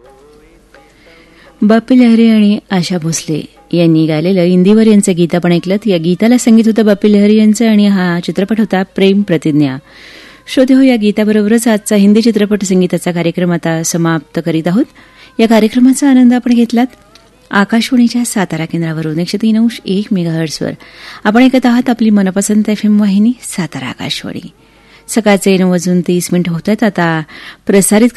बाप्पी लहरी आणि आशा भोसले यांनी गायलेलं इंदिवर यांचं गीत आपण ऐकलं. या गीताला संगीत होतं बाप्पी लहरी यांचं आणि हा चित्रपट होता प्रेम प्रतिज्ञा. श्रोते हो, या गीताबरोबरच आजचा हिंदी चित्रपट संगीताचा कार्यक्रम आता समाप्त करीत आहोत. या कार्यक्रमाचा आनंद आपण घेतलात आकाशवाणीच्या सातारा केंद्रावरून 103.1 मेगाहर्ट्झवर. आपण ऐकत आहात आपली मनपसंत FM वाहिनी सातारा आकाशवाणी. सकाळचे 9:30 होत आहेत. आता प्रसारित